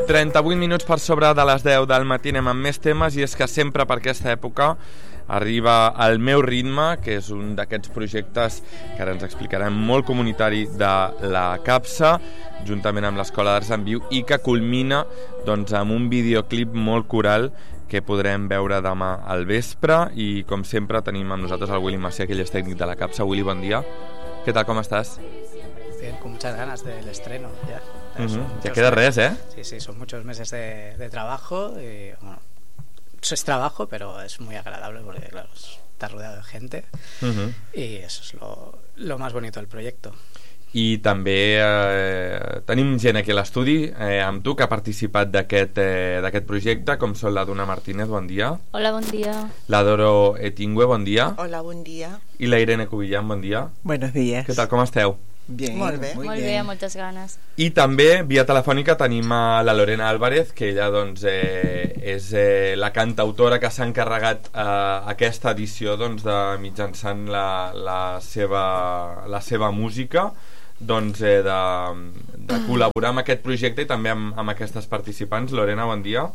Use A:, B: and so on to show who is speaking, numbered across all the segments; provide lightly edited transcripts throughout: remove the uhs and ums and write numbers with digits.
A: 38 minuts per sobre de les 10 del matí anem amb més temes, i és que sempre per aquesta època arriba El meu ritme, que és un d'aquests projectes que ara ens explicarem molt comunitari de la Capsa, juntament amb l'Escola d'Arts en Viu, i que culmina doncs, amb un videoclip molt coral que podrem veure demà al vespre. I com sempre tenim amb nosaltres el Willy Macià, que ell és tècnic de la Capsa. Willy, bon dia. ¿Qué tal, cómo estás?
B: Bien, con muchas ganas del estreno ya.
A: Ya queda res, ¿eh?
B: Sí, son muchos meses de trabajo y bueno, eso es trabajo, pero es muy agradable porque claro, estás rodeado de gente y eso es lo más bonito del proyecto.
A: I també tenim gent aquí a l'estudi amb tu que ha participat d'aquest projecte, com són la Duna Martínez, bon dia.
C: Hola, bon dia.
A: La Doro Etingüe, bon dia.
D: Hola, bon dia.
A: I la Irene Cubillán, bon dia.
D: Buenos días.
A: Què tal, com esteu?
D: Bien, molt bé.
C: Molt bé, amb moltes ganes.
A: I també, via telefònica, tenim a la Lorena Álvarez, que ella doncs, és la cantautora que s'ha encarregat aquesta edició doncs, de mitjançant la seva música, doncs, de col·laborar amb aquest projecte i també amb aquestes participants. Lorena, bon dia.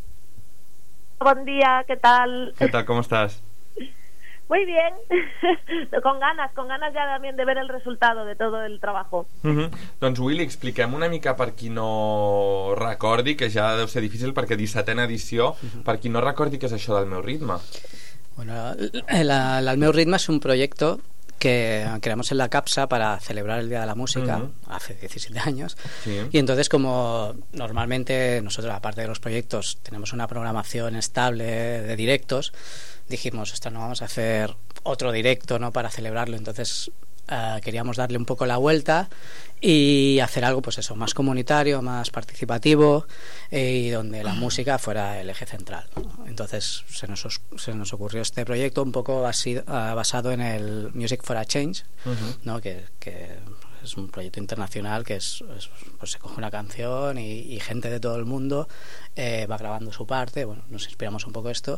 E: Bon dia, ¿qué tal?
A: ¿Qué tal, cómo estás?
E: Muy bien, con ganas ya también de ver el resultado de todo el trabajo.
A: Doncs Willy, expliquem una mica per qui no recordi, que ja deu ser difícil perquè 17a edició, per qui no recordi què és això del meu ritme.
B: Bueno, el meu ritme es un proyecto que creamos en la Capsa para celebrar el Día de la Música hace 17 años. Sí. Y entonces, como normalmente nosotros, aparte de los proyectos, tenemos una programación estable de directos, dijimos, no vamos a hacer otro directo, ¿no?, para celebrarlo. Entonces queríamos darle un poco la vuelta y hacer algo, pues eso, más comunitario, más participativo, y donde la música fuera el eje central, ¿no? Entonces se nos ocurrió este proyecto un poco basado en el Music for a Change, ¿no?, que es un proyecto internacional que pues se coge una canción y gente de todo el mundo va grabando su parte. Bueno, nos inspiramos un poco esto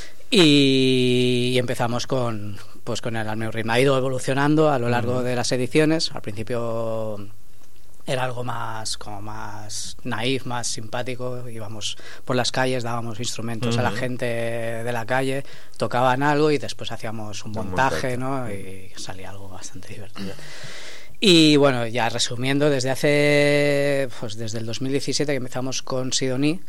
B: y empezamos con el Al meu ritme. Ha ido evolucionando a lo largo de las ediciones. Al principio era algo más naif, más simpático. Íbamos por las calles, dábamos instrumentos a la gente de la calle, tocaban algo y después hacíamos un montaje, ¿no?, y salía algo bastante divertido. Y bueno, ya resumiendo, desde el 2017 que empezamos con Sidoní,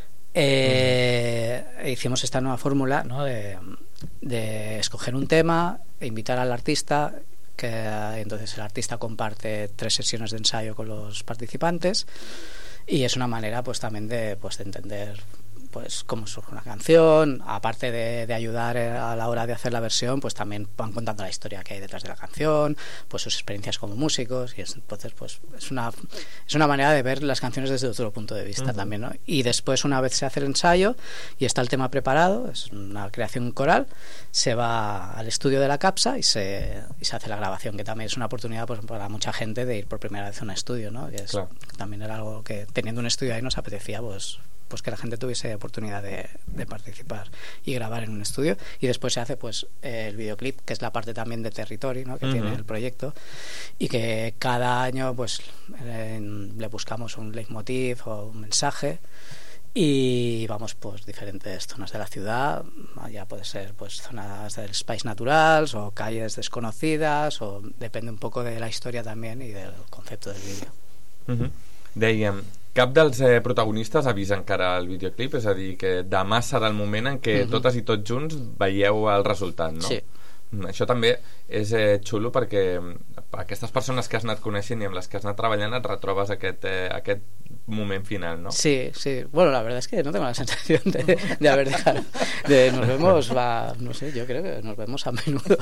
B: hicimos esta nueva fórmula, ¿no?, de escoger un tema e invitar al artista, que entonces el artista comparte 3 sesiones de ensayo con los participantes, y es una manera pues también de entender pues cómo surge una canción. Aparte de ayudar a la hora de hacer la versión, pues también van contando la historia que hay detrás de la canción, pues sus experiencias como músicos, y entonces pues es una manera de ver las canciones desde otro punto de vista también, ¿no? Y después, una vez se hace el ensayo y está el tema preparado, es una creación coral, se va al estudio de la Capsa y se hace la grabación, que también es una oportunidad pues para mucha gente de ir por primera vez a un estudio, ¿no? Que también era algo que, teniendo un estudio ahí, nos apetecía pues que la gente tuviese oportunidad de participar y grabar en un estudio. Y después se hace pues el videoclip, que es la parte también de territorio, ¿no?, que tiene el proyecto, y que cada año pues le buscamos un leitmotiv o un mensaje y vamos pues diferentes zonas de la ciudad. Ya puede ser pues zonas del espais naturals o calles desconocidas, o depende un poco de la historia también y del concepto del vídeo.
A: Dèiem, cap dels protagonistes ha vist encara el videoclip, és a dir, que demà serà el moment en què totes i tots junts veieu el resultat, no?
B: Sí.
A: Això també és xulo, perquè aquestes persones que has anat coneixent i amb les que has anat treballant et retrobes aquest moment final, ¿no?
B: Sí. Bueno, la verdad es que no tengo la sensación de haber dejado. Nos vemos, no sé, yo creo que nos vemos a menudo.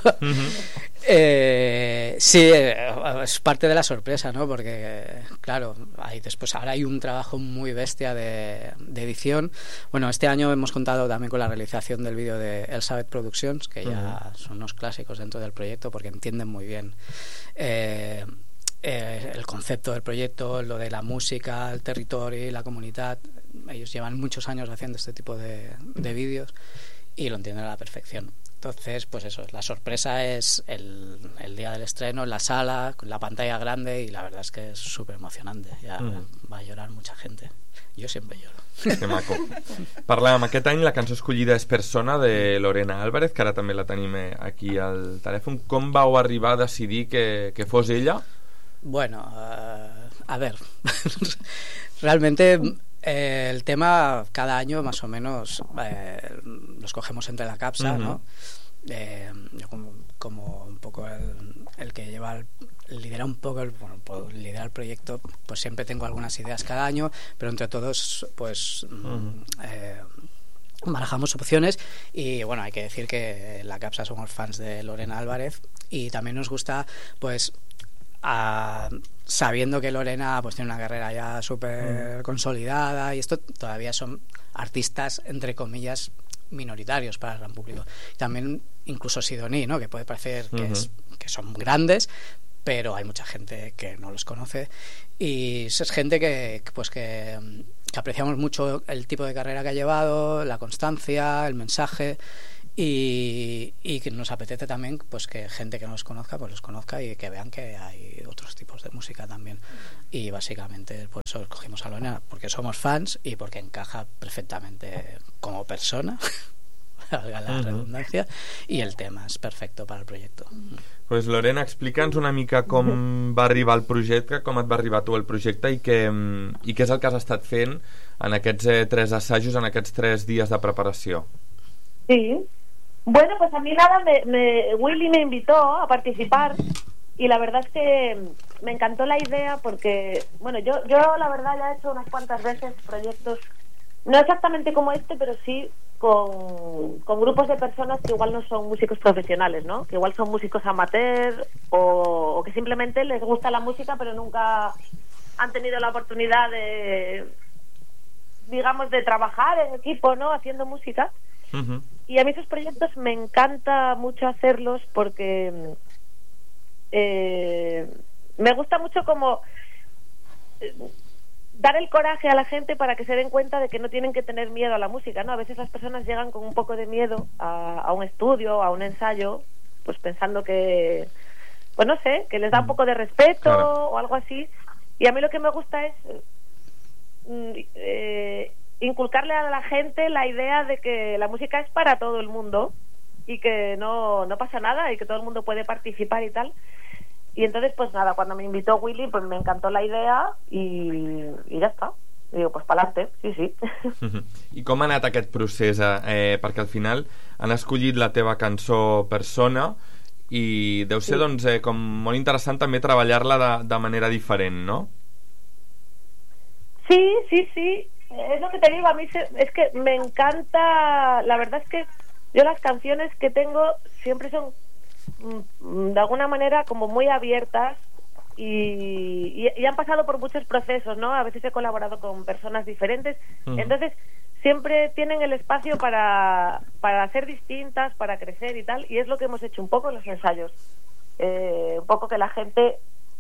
B: Sí, es parte de la sorpresa, ¿no? Porque, claro, ahora hay un trabajo muy bestia de edición. Bueno, este año hemos contado también con la realización del vídeo de Elsavet Productions, que ya son unos clásicos dentro del proyecto porque entienden muy bien el concepto del proyecto, lo de la música, el territorio y la comunidad. Ellos llevan muchos años haciendo este tipo de vídeos y lo entienden a la perfección. Entonces, pues eso, la sorpresa es el día del estreno en la sala, con la pantalla grande, y la verdad es que es súper emocionante. Ja va a llorar mucha gente. Jo sempre lloro.
A: Que maco. Parlàvem, aquest any la cançó escollida és Persona, de Lorena Álvarez, que ara també la tenim aquí al telèfon. Com vau arribar a decidir que fos ella?
B: Bueno, a ver, realmente el tema cada año más o menos lo escogemos entre la CAPSA, ¿no? Yo como un poco el que lleva lidera un poco lidera el proyecto, pues siempre tengo algunas ideas cada año, pero entre todos pues barajamos opciones. Y bueno, hay que decir que en la CAPSA somos fans de Lorena Álvarez, y también nos gusta, pues sabiendo que Lorena pues tiene una carrera ya súper consolidada, y esto todavía son artistas entre comillas minoritarios para el gran público. También incluso Sidoní, ¿no? Que puede parecer que son grandes, pero hay mucha gente que no los conoce, y es gente que apreciamos mucho el tipo de carrera que ha llevado, la constancia, el mensaje, y que nos apetece también pues que gente que no los conozca pues los conozca, y que vean que hay otros tipos de música también. Y básicamente por eso escogimos a Lorena, porque somos fans y porque encaja perfectamente como persona, valga la redundancia, y el tema es perfecto para el proyecto.
A: Pues Lorena, explica'ns una mica com va arribar el projecte, com et va arribar tu el projecte, i què és el que has estat fent en aquests 3 assajos, en aquests 3 dies de preparació.
E: Sí, bueno, pues a mí nada, Willy me invitó a participar, y la verdad es que me encantó la idea porque, bueno, yo la verdad ya he hecho unas cuantas veces proyectos, no exactamente como este, pero sí con grupos de personas que igual no son músicos profesionales, ¿no? Que igual son músicos amateur o que simplemente les gusta la música pero nunca han tenido la oportunidad de, digamos, de trabajar en equipo, ¿no? Haciendo música. Y a mí esos proyectos me encanta mucho hacerlos porque me gusta mucho como dar el coraje a la gente para que se den cuenta de que no tienen que tener miedo a la música, ¿no? A veces las personas llegan con un poco de miedo a un estudio, a un ensayo, pues pensando que, pues no sé, que les da un poco de respeto o algo así. Y a mí lo que me gusta es inculcarle a la gente la idea de que la música es para todo el mundo y que no pasa nada y que todo el mundo puede participar y tal. Y entonces, pues nada, cuando me invitó Willy, pues me encantó la idea y ya está. I digo, pues pa'lante, sí.
A: I com ha anat aquest procés? Perquè al final han escollit la teva cançó Persona i deu ser, doncs, com molt interessant també treballar-la de manera diferent, ¿no?
E: Sí. Es lo que te digo, a mí es que me encanta. La verdad es que yo las canciones que tengo siempre son de alguna manera como muy abiertas y han pasado por muchos procesos, ¿no? A veces he colaborado con personas diferentes, entonces siempre tienen el espacio para ser distintas, para crecer y tal, y es lo que hemos hecho un poco en los ensayos, un poco que la gente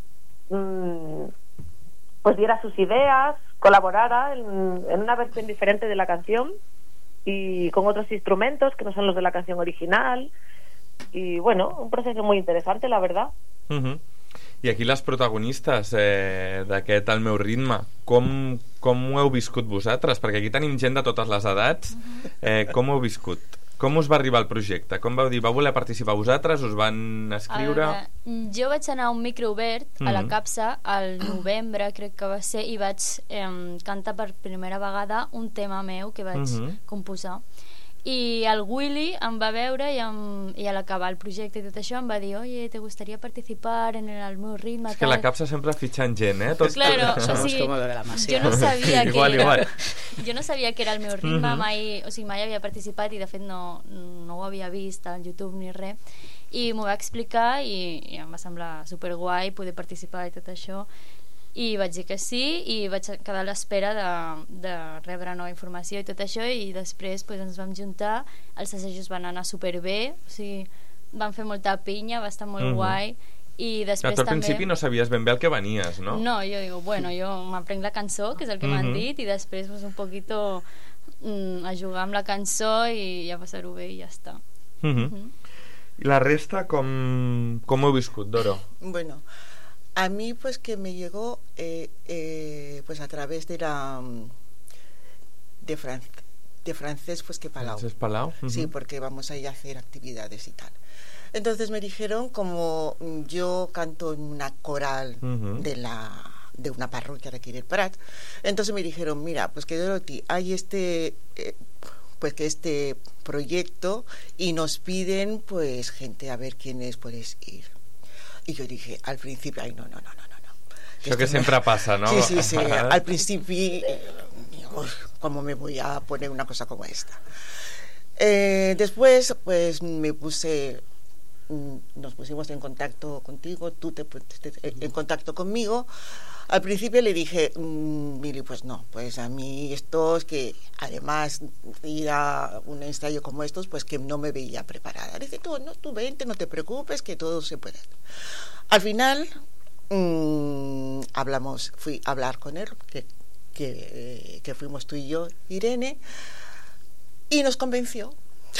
E: pues diera sus ideas, colaborara en una versión diferente de la canción y con otros instrumentos que no son los de la canción original. Y bueno, un proceso muy interesante, la verdad.
A: I aquí les protagonistes d'aquest El meu ritme, com ho heu viscut vosaltres? Perquè aquí tenim gent de totes les edats. Com ho heu viscut? Com us va arribar el projecte? Com vau dir, vau voler participar vosaltres? Us van escriure?
C: Jo vaig anar a un micro obert a la CAPSA al novembre, crec que va ser, i vaig cantar per primera vegada un tema meu que vaig composar. I el Willy em va veure i a l'acabar el projecte i tot això em va dir, oye, ¿te gustaría participar en el meu ritme?
A: És que la CAPSA sempre fitxant gent, Tots
C: claro, o sigui, jo no sabia jo no sabia que era el meu ritme, mai havia participat i de fet no ho havia vist al YouTube ni res, i m'ho va explicar i em va semblar superguai poder participar i tot això. I vaig dir que sí i vaig quedar a l'espera de rebre nova informació i tot això, i després pues, ens vam juntar, els assajos van anar superbé, o sigui, van fer molta pinya, va estar molt guai. I després
A: tu al principi no sabies ben bé el que venies, no?
C: No, jo digo, bueno, jo m'aprenc la cançó, que és el que m'han dit, i després pues, un poquito a jugar amb la cançó i a passar-ho bé i ja està.
A: I la resta, com ho heu viscut, Doro?
D: Bueno, a mí pues que me llegó pues a través de Francesc Palau.
A: Francesc Palau.
D: Sí, porque vamos a ir a hacer actividades y tal. Entonces me dijeron, como yo canto en una coral de una parroquia de aquí del Prat, entonces me dijeron, mira, pues que Dorothy, hay este proyecto y nos piden pues gente a ver quiénes puedes ir. Y yo dije al principio, ay, no.
A: Això que sempre passa, ¿no?
D: Sí. Al principio, ¿cómo me voy a poner una cosa como esta? Después, pues nos pusimos en contacto contigo, tú te en contacto conmigo. Al principio le dije, Mili, pues no, pues a mí estos, que además ir a un ensayo como estos, pues que no me veía preparada. Dice, tú vente, no te preocupes, que todo se puede. Al final, fui a hablar con él, que fuimos tú y yo, Irene, y nos convenció.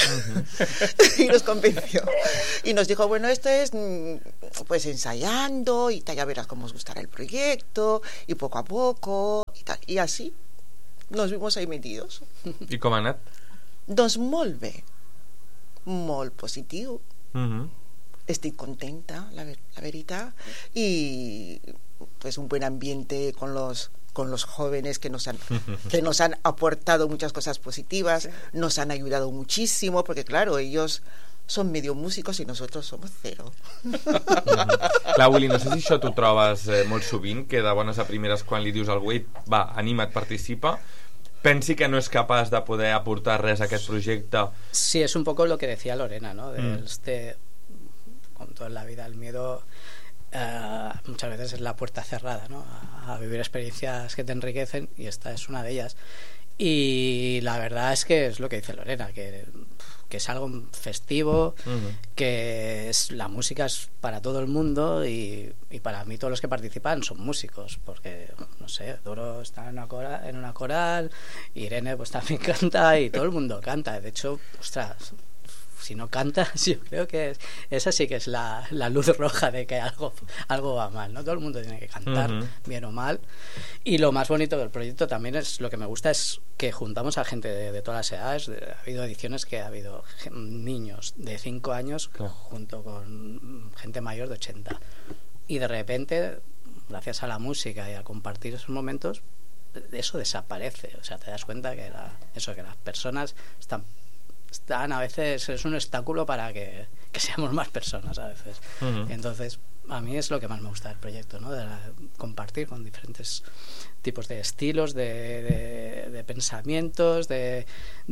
D: Y nos dijo, bueno, esto es pues ensayando y tal, ya verás cómo os gustará el proyecto y poco a poco y tal, y así nos vimos ahí metidos.
A: I com ha anat?
D: Doncs molt bé, molt positiu. Estoy contenta, la veritat, y pues un buen ambiente con los jóvenes que nos han aportado muchas cosas positivas, nos han ayudado muchísimo, porque claro, ellos son medio músicos y nosotros somos cero.
A: Clar, Willy, no sé si això t'ho trobes molt sovint, que de bones a primeres quan li dius a algú, va, anima't, participa, pensi que no és capaç de poder aportar res a aquest projecte.
B: Sí, es un poco lo que decía Lorena, ¿no? Con toda la vida el miedo muchas veces es la puerta cerrada, ¿no? A vivir experiencias que te enriquecen, y esta es una de ellas. Y la verdad es que es lo que dice Lorena, que es algo festivo, que la música es para todo el mundo, y para mí todos los que participan son músicos, porque no sé, Doro está en una coral, Irene pues también canta, y todo el mundo canta. De hecho, ostras, si no cantas, yo creo que esa sí que es la luz roja de que algo va mal, ¿no? Todo el mundo tiene que cantar, bien o mal. Y lo más bonito del proyecto también es, lo que me gusta, es que juntamos a gente de todas las edades. Ha habido ediciones que ha habido niños de 5 años junto con gente mayor de 80. Y de repente, gracias a la música y a compartir esos momentos, eso desaparece. O sea, te das cuenta que que las personas están a veces, es un obstáculo para que seamos más personas a veces. Entonces, a mí es lo que más me gusta del proyecto, ¿no? De compartir con diferentes tipos de estilos, de pensamientos, de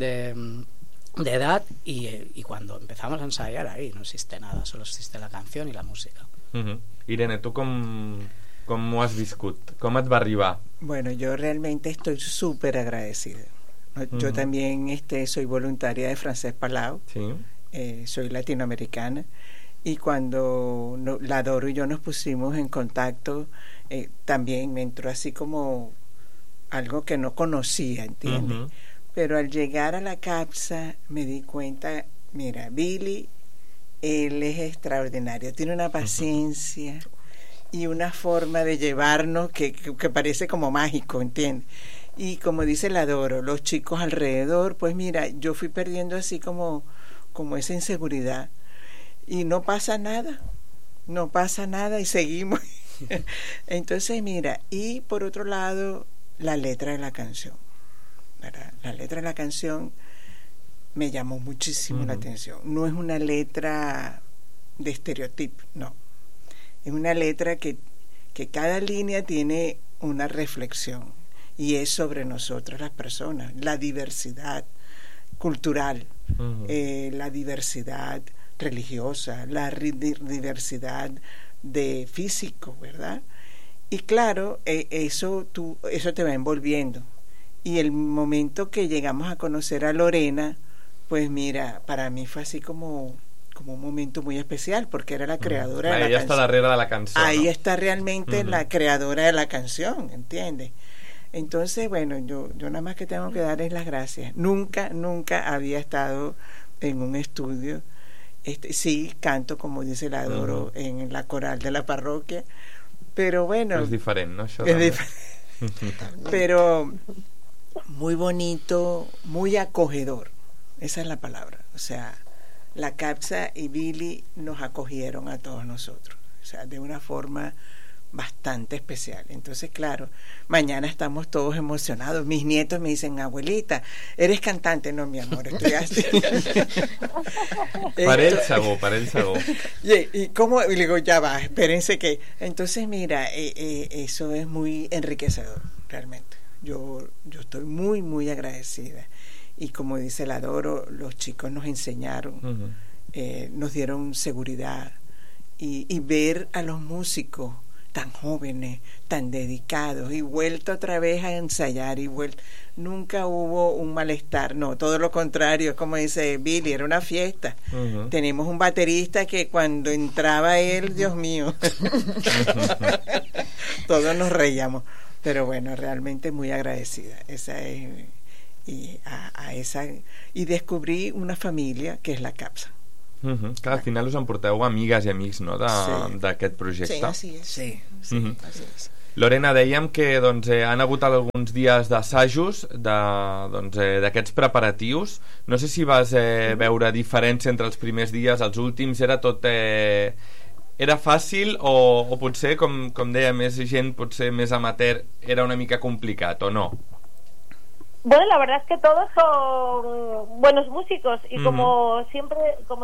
B: edad, y cuando empezamos a ensayar, ahí no existe nada, solo existe la canción y la música.
A: Irene, ¿tú cómo has viscut? ¿Cómo te va a arribar?
F: Bueno, yo realmente estoy súper agradecida. Yo también soy voluntaria de Francesc Palau, soy latinoamericana, y cuando la Doro y yo nos pusimos en contacto, también me entró así como algo que no conocía, ¿entiendes? Pero al llegar a la CAPSA me di cuenta, mira, Billy, él es extraordinario, tiene una paciencia y una forma de llevarnos que parece como mágico, ¿entiendes? Y como dice la Doro, los chicos alrededor, pues mira, yo fui perdiendo así como esa inseguridad, y no pasa nada y seguimos. Entonces mira, y por otro lado, la letra de la canción, ¿verdad? La letra de la canción me llamó muchísimo la atención. No es una letra de estereotipo, no, es una letra que cada línea tiene una reflexión, y es sobre nosotros las personas, la diversidad cultural, la diversidad religiosa, la diversidad de físico, ¿verdad? Y claro, eso te va envolviendo. Y el momento que llegamos a conocer a Lorena, pues mira, para mí fue así como un momento muy especial, porque era la creadora de la canción.
A: Ahí está darrere de la canción.
F: Ahí
A: ¿no?
F: está realmente la creadora de la canción, ¿entiendes? Entonces, bueno, yo nada más que tengo que darles las gracias. Nunca había estado en un estudio Sí, canto, como dice la Doro, en la coral de la parroquia, pero bueno...
A: És diferent, no? Això
F: és diferent. Pero muy bonito, muy acogedor, esa es la palabra. O sea, la CAPSA y Billy nos acogieron a todos nosotros, o sea, de una forma bastante especial. Entonces, claro, mañana estamos todos emocionados. Mis nietos me dicen, abuelita, ¿eres cantante? No, mi amor, estoy así.
A: Parell segur.
F: Y como y digo, ya va, espérense que... Entonces, mira, eso es muy enriquecedor, realmente. Yo estoy muy, muy agradecida. Y como dice la Doro, los chicos nos enseñaron, nos dieron seguridad. Y ver a los músicos tan jóvenes, tan dedicados, y vuelto otra vez a ensayar, nunca hubo un malestar, no, todo lo contrario, como dice Billy, era una fiesta. Tenemos un baterista que cuando entraba él, Dios mío, todos nos reíamos, pero bueno, realmente muy agradecida, esa es, y descubrí una familia que es la CAPSA.
A: Clar, al final us emporteu amigues i amics, no?, d'aquest projecte.
D: Sí, así es.
F: Sí.
D: Así es.
A: Lorena, dèiem que han hagut alguns dies d'assajos d'aquests preparatius. No sé si vas veure diferència entre els primers dies, els últims, era tot... Era fàcil o potser, com deia, més gent, potser més amateur, era una mica complicat o no?
E: Bueno, la verdad es que todos son buenos músicos y como siempre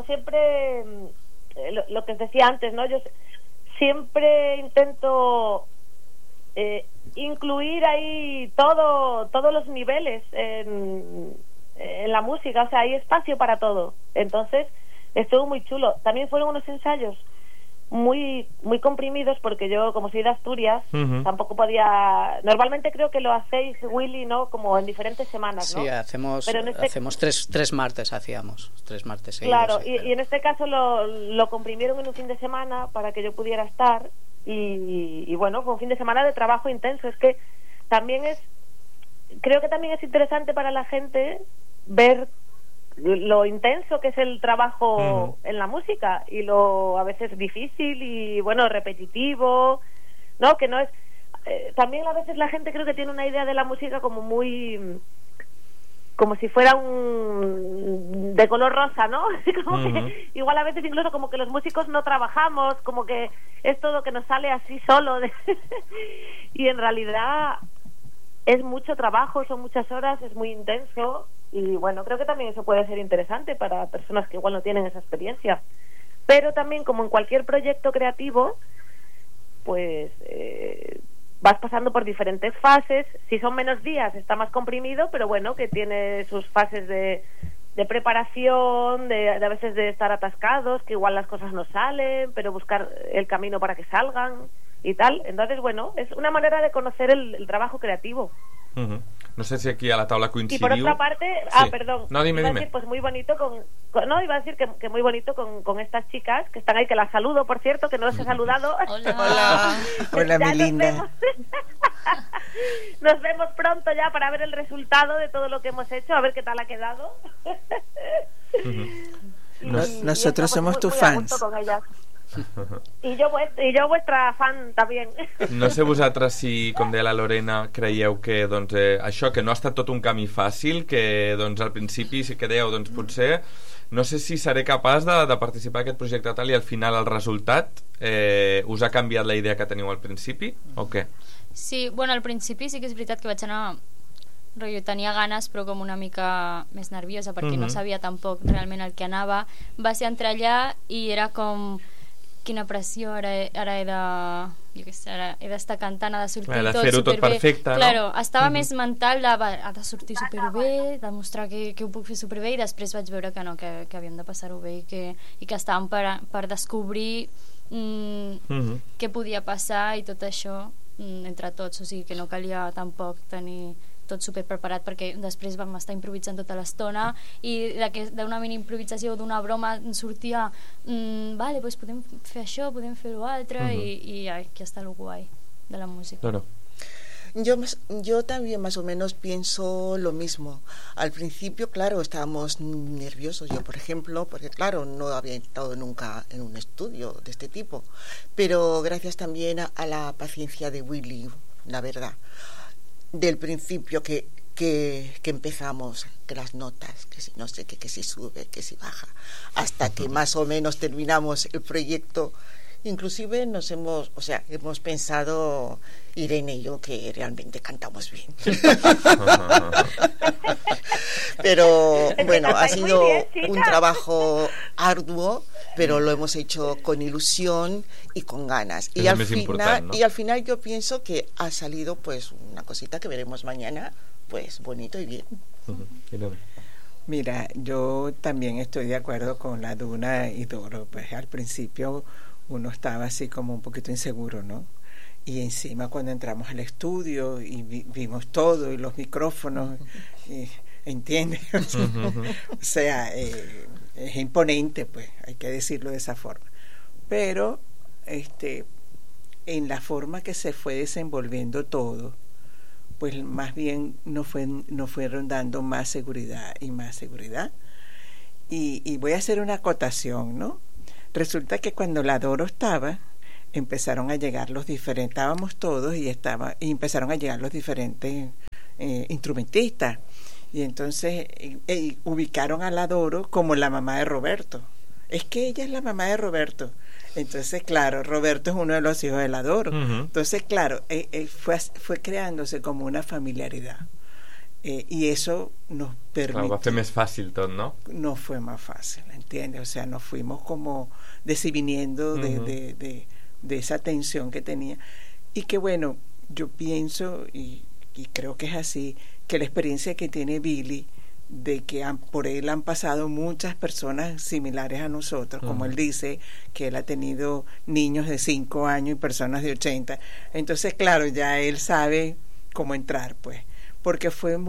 E: lo que os decía antes, ¿no? Yo siempre intento incluir ahí todos los niveles en la música, o sea, hay espacio para todo. Entonces, estuvo muy chulo. También fueron unos ensayos muy muy comprimidos porque yo, como soy de Asturias, tampoco podía... Normalmente creo que lo hacéis, Willy, ¿no? Como en diferentes semanas, ¿no?
B: Sí, hacemos tres martes, hacíamos 3 martes seguidos.
E: Claro, y en este caso lo comprimieron en un fin de semana para que yo pudiera estar y bueno, fue un fin de semana de trabajo intenso. Es que creo que también es interesante para la gente ver lo intenso que es el trabajo en la música y lo a veces difícil y bueno, repetitivo, ¿no? Que no es... también a veces la gente creo que tiene una idea de la música como muy... como si fuera de color rosa, ¿no? Como que, igual a veces incluso como que los músicos no trabajamos, como que es todo que nos sale así solo y en realidad es mucho trabajo, son muchas horas, es muy intenso. Y bueno, creo que también eso puede ser interesante para personas que igual no tienen esa experiencia. Pero también, como en cualquier proyecto creativo, pues vas pasando por diferentes fases. Si son menos días, está más comprimido, pero bueno, que tiene sus fases de preparación, de a veces de estar atascados, que igual las cosas no salen, pero buscar el camino para que salgan y tal. Entonces, bueno, es una manera de conocer el trabajo creativo.
A: No sé si aquí a la taula coincidiu.
E: Y por otra parte,
A: sí.
E: Perdón,
A: no, dime.
E: Iba a decir, pues muy bonito iba a decir que muy bonito con estas chicas que están ahí, que las saludo, por cierto, que no les he saludado.
F: Hola, mi linda.
E: Nos vemos pronto ya para ver el resultado de todo lo que hemos hecho, a ver qué tal ha quedado.
F: Nosotros somos tus fans.
E: Con ellas. I jo vuestra fan també.
A: No sé vosaltres si, com deia la Lorena, creieu que això, que no ha estat tot un camí fàcil, que al principi sí que dèieu, potser no sé si seré capaç de participar en aquest projecte tal i al final el resultat us ha canviat la idea que teniu al principi o què?
C: Sí, bueno, al principi sí que és veritat que vaig anar, jo tenia ganes però com una mica més nerviosa perquè no sabia tampoc realment el que anava. Va ser entrar allà i era com quina pressió, ara he de... jo què sé, ara he d'estar cantant, ha de sortir tot superbé.
A: Tot perfecte, no?
C: Claro, estava més mental ha de sortir superbé, demostrar que ho puc fer superbé, i després vaig veure que no, que havíem de passar-ho bé i que estàvem per descobrir què podia passar i tot això entre tots, o sigui que no calia tampoc tenir tot super preparat perquè després vam estar improvisant tota l'estona i d'una mini improvisació o d'una broma sortia vale, doncs podem fer això, podem fer l'altre i aquí està el guai de la música.
A: Claro.
D: Yo también más o menos pienso lo mismo. Al principio, claro, estábamos nerviosos. Yo, por ejemplo, porque claro, no había estado nunca en un estudio de este tipo. Pero gracias también a la paciencia de Willy, la verdad. Del principio que empezamos, que las notas, que si no sé qué, que si sube, que si baja, hasta que más o menos terminamos el proyecto. Inclusive hemos pensado, Irene y yo, que realmente cantamos bien. Pero bueno, ha sido un trabajo arduo, pero lo hemos hecho con ilusión y con ganas. Y al final yo pienso que ha salido pues una cosita que veremos mañana, pues bonito y bien.
F: Mira, yo también estoy de acuerdo con la Duna y Doro. Pues al principio uno estaba así como un poquito inseguro, ¿no? Y encima cuando entramos al estudio y vimos todo y los micrófonos, ¿entiendes? O sea, es imponente, pues, hay que decirlo de esa forma. Pero en la forma que se fue desenvolviendo todo, pues más bien nos fueron dando más seguridad y más seguridad. Y voy a hacer una acotación, ¿no? Resulta que cuando la Doro estaba, empezaron a llegar estábamos todos y empezaron a llegar los diferentes instrumentistas. Y entonces ubicaron a la Doro como la mamá de Roberto. Es que ella es la mamá de Roberto. Entonces, claro, Roberto es uno de los hijos de la Doro. Uh-huh. Entonces, claro, fue creándose como una familiaridad. Y eso nos permitió...
A: Claro, va a ser más fácil todo, ¿no?
F: No fue más fácil, ¿entiendes? O sea, nos fuimos como desinhibiendo de esa tensión que tenía. Y que bueno, yo pienso, y creo que es así, que la experiencia que tiene Billy, de que por él han pasado muchas personas similares a nosotros, como él dice, que él ha tenido niños de 5 años y personas de 80. Entonces, claro, ya él sabe cómo entrar, pues. Porque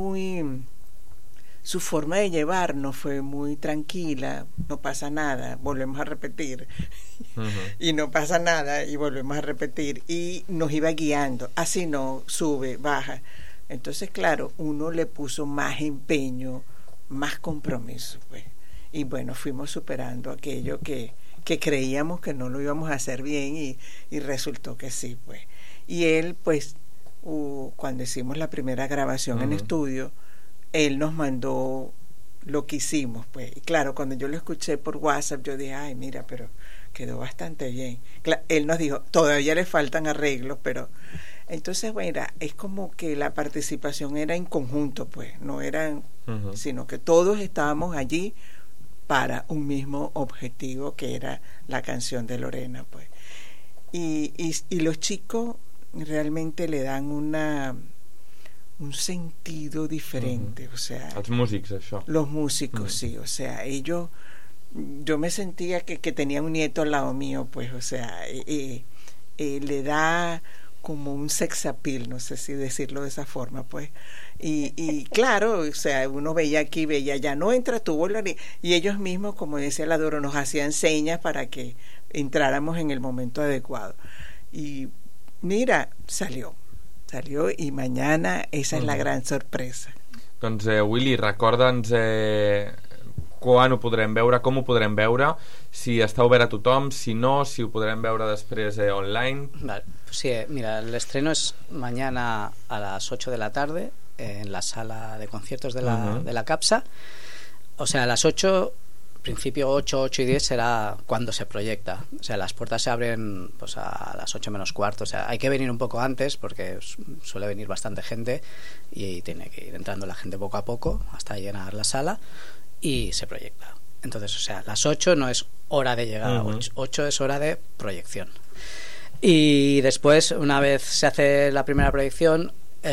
F: su forma de llevarnos fue muy tranquila, no pasa nada, volvemos a repetir, y no pasa nada, y volvemos a repetir, y nos iba guiando, así no, sube, baja. Entonces, claro, uno le puso más empeño, más compromiso, pues. Y bueno, fuimos superando aquello que creíamos que no lo íbamos a hacer bien, y resultó que sí, pues. Y él, pues, cuando hicimos la primera grabación en estudio, él nos mandó lo que hicimos, pues. Y claro, cuando yo lo escuché por WhatsApp, yo dije, ay, mira, pero quedó bastante bien. Él nos dijo, todavía le faltan arreglos, pero... Entonces, bueno, es como que la participación era en conjunto, pues, no eran, sino que todos estábamos allí para un mismo objetivo, que era la canción de Lorena, pues. Y los chicos realmente le dan un sentido diferente, o sea... Los músicos, sí, o sea, ellos... Yo me sentía que tenía un nieto al lado mío, pues, o sea, le da como un sex appeal, no sé si decirlo de esa forma, pues. Y claro, o sea, uno veía aquí, veía allá, no entra tú, y ellos mismos, como decía la Doro, nos hacían señas para que entráramos en el momento adecuado. Y mira, salió y mañana esa es la gran sorpresa.
A: Doncs Willy, recorda'ns quan ho podrem veure, com ho podrem veure, si està obert a tothom, si no, si ho podrem veure després online.
B: Vale. Sí, mira, el estreno es mañana a las 8 de la tarde en la sala de conciertos de la CAPSA. O sea, a las 8, principio 8 y 10 será cuando se proyecta. O sea, las puertas se abren pues a las 8 menos cuarto. O sea, hay que venir un poco antes porque suele venir bastante gente y tiene que ir entrando la gente poco a poco hasta llenar la sala y se proyecta. Entonces, o sea, las 8 no es hora de llegada, 8 es hora de proyección. Y después, una vez se hace la primera proyección,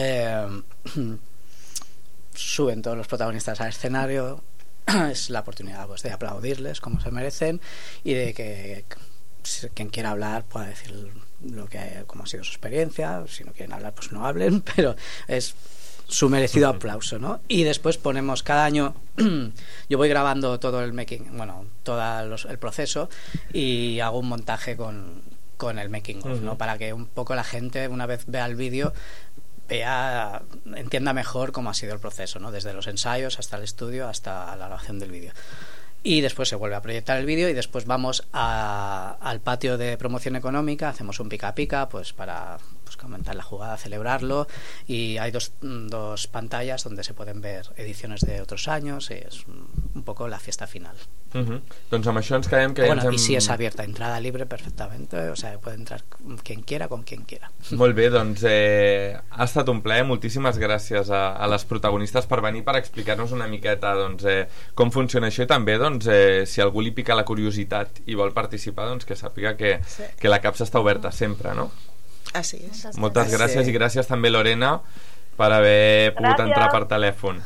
B: suben todos los protagonistas al escenario. Es la oportunidad, pues, de aplaudirles como se merecen y de que quien quiera hablar pueda decir cómo ha sido su experiencia. Si no quieren hablar, pues no hablen, pero es su merecido aplauso, ¿no? Y después ponemos cada año, yo voy grabando todo el making, bueno, el proceso, y hago un montaje con el making of, ¿no? Para que un poco la gente, una vez vea el vídeo, ella entienda mejor cómo ha sido el proceso, ¿no? Desde los ensayos hasta el estudio hasta la grabación del vídeo. Y después se vuelve a proyectar el vídeo y después vamos al patio de promoción económica, hacemos un pica-pica pues para comentar la jugada, celebrarlo, y hay dos pantallas donde se pueden ver ediciones de otros años, y es un poco la fiesta final.
A: Doncs amb això ens quedem que
B: bueno, y si es abierta, entrada libre perfectamente, o sea, puede entrar quien quiera, con quien quiera.
A: Molt bé, doncs ha estat un plaer, moltíssimes gràcies a les protagonistes per venir, per explicar-nos una miqueta com funciona això, i també si algú li pica la curiositat i vol participar, que sàpiga que la capsa està oberta sempre, no?
D: Así es.
A: Moltes gràcies, i gràcies també, Lorena, per haver pogut entrar per telèfon.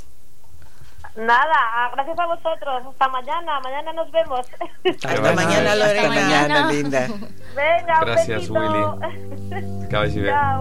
E: Nada, gracias a vosotros. Hasta mañana. Mañana nos vemos.
F: Hasta mañana, Lorena.
B: Hasta mañana,
F: linda.
E: Venga,
A: gràcies,
E: un besito.
A: Willy. Que vagi bé.
E: Chao.